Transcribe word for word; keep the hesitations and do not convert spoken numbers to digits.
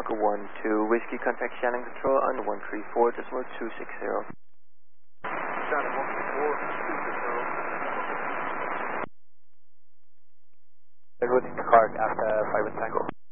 Tango one two, Whiskey, contact Shannon Control on one three four decimal two six zero. Shannon one three four two six zero. Redwood, Clark, after five Tango.